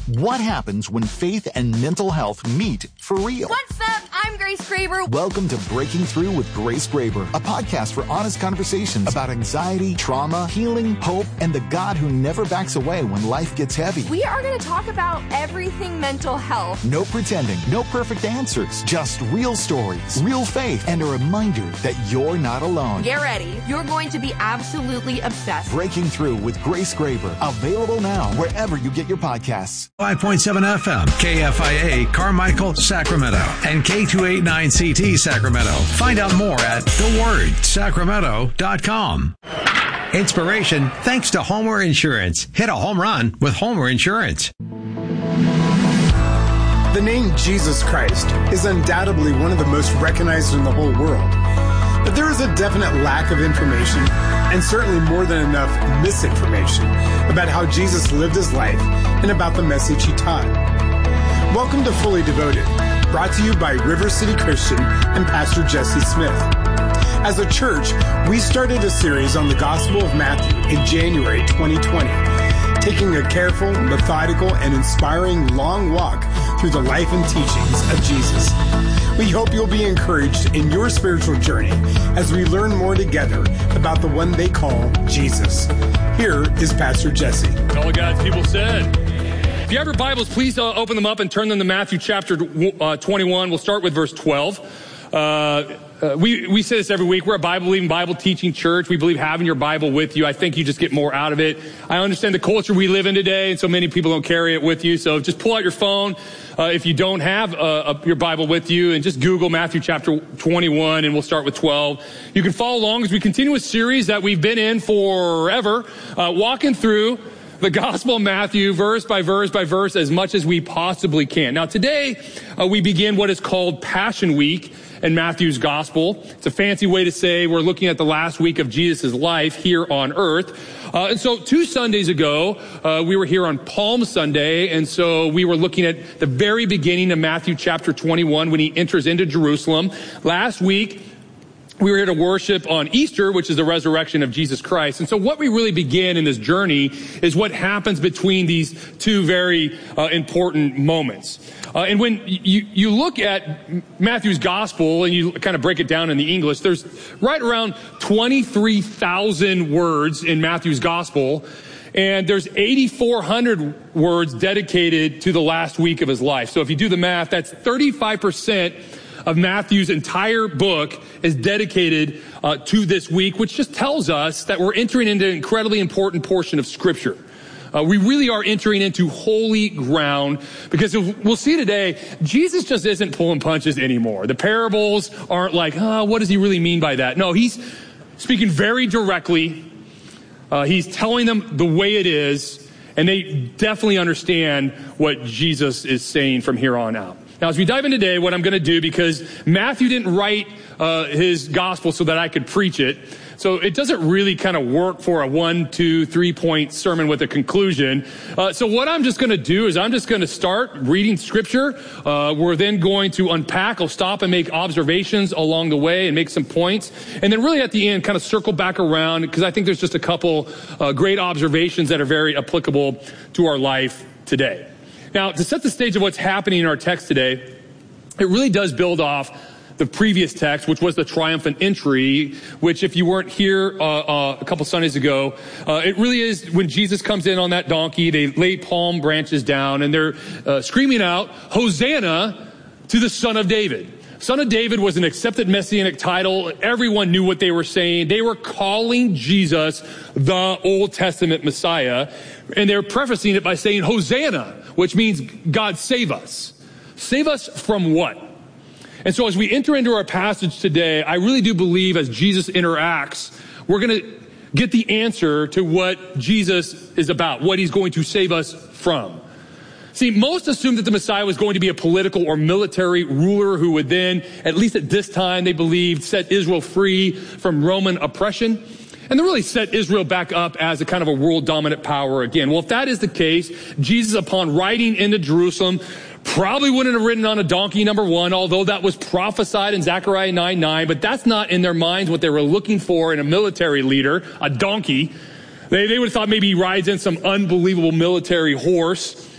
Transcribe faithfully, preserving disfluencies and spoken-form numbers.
What happens when faith and mental health meet for real? What's up? I'm Grace Graber. Welcome to Breaking Through with Grace Graber, a podcast for honest conversations about anxiety, trauma, healing, hope, and the God who never backs away when life gets heavy. We are going to talk about everything mental health. No pretending, no perfect answers, just real stories, real faith, and a reminder that you're not alone. Get ready. You're going to be absolutely obsessed. Breaking Through with Grace Graber, available now wherever you get your podcasts. five point seven F M, K F I A, Carmichael, Sacramento, and K two eighty-nine C T, Sacramento. Find out more at the word sacramento dot com. Inspiration thanks to Homer Insurance. Hit a home run with Homer Insurance. The name Jesus Christ is undoubtedly one of the most recognized in the whole world. But there is a definite lack of information, and certainly more than enough misinformation, about how Jesus lived his life and about the message he taught. Welcome to Fully Devoted, brought to you by River City Christian and Pastor Jesse Smith. As a church, we started a series on the Gospel of Matthew in January twenty twenty, taking a careful, methodical, and inspiring long walk through the life and teachings of Jesus. We hope you'll be encouraged in your spiritual journey as we learn more together about the one they call Jesus. Here is Pastor Jesse. All God's people said. If you have your Bibles, please uh, open them up and turn them to Matthew chapter uh, twenty-one. We'll start with verse twelve. Uh, uh, we, we say this every week. We're a Bible-believing, Bible-teaching church. We believe having your Bible with you, I think you just get more out of it. I understand the culture we live in today, and so many people don't carry it with you. So just pull out your phone uh, if you don't have uh, a, your Bible with you, and just Google Matthew chapter twenty-one, and we'll start with twelve. You can follow along as we continue a series that we've been in forever, uh, walking through the Gospel of Matthew, verse by verse by verse, as much as we possibly can. Now, today, uh, we begin what is called Passion Week in Matthew's Gospel. It's a fancy way to say we're looking at the last week of Jesus' life here on earth. Uh, and so two Sundays ago, uh, we were here on Palm Sunday, and so we were looking at the very beginning of Matthew chapter twenty-one when he enters into Jerusalem. Last week, we were here to worship on Easter, which is the resurrection of Jesus Christ. And so what we really begin in this journey is what happens between these two very uh, important moments. Uh, and when you, you look at Matthew's gospel and you kind of break it down in the English, there's right around twenty-three thousand words in Matthew's gospel. And there's eighty-four hundred words dedicated to the last week of his life. So if you do the math, that's thirty-five percent of Matthew's entire book is dedicated uh, to this week, which just tells us that we're entering into an incredibly important portion of Scripture. Uh, we really are entering into holy ground because we'll see today, Jesus just isn't pulling punches anymore. The parables aren't like, oh, what does he really mean by that? No, he's speaking very directly. Uh, he's telling them the way it is, and they definitely understand what Jesus is saying from here on out. Now, as we dive in today, what I'm going to do, because Matthew didn't write uh, his gospel so that I could preach it, so it doesn't really kind of work for a one, two, three-point sermon with a conclusion. Uh, so what I'm just going to do is I'm just going to start reading Scripture. Uh, we're then going to unpack. I'll stop and make observations along the way and make some points. And then really at the end, kind of circle back around, because I think there's just a couple uh, great observations that are very applicable to our life today. Now, to set the stage of what's happening in our text today, it really does build off the previous text, which was the triumphant entry, which if you weren't here uh, uh, a couple Sundays ago, uh, it really is when Jesus comes in on that donkey, they lay palm branches down, and they're uh, screaming out, Hosanna to the Son of David. Son of David was an accepted messianic title. Everyone knew what they were saying. They were calling Jesus the Old Testament Messiah, and they're prefacing it by saying Hosanna, which means God save us. Save us from what? And so as we enter into our passage today, I really do believe as Jesus interacts, we're going to get the answer to what Jesus is about, what he's going to save us from. See, most assumed that the Messiah was going to be a political or military ruler who would then, at least at this time, they believed, set Israel free from Roman oppression. And they really set Israel back up as a kind of a world dominant power again. Well, if that is the case, Jesus, upon riding into Jerusalem, probably wouldn't have ridden on a donkey, number one, although that was prophesied in Zechariah nine nine, but that's not in their minds what they were looking for in a military leader, a donkey. They, they would have thought maybe he rides in some unbelievable military horse.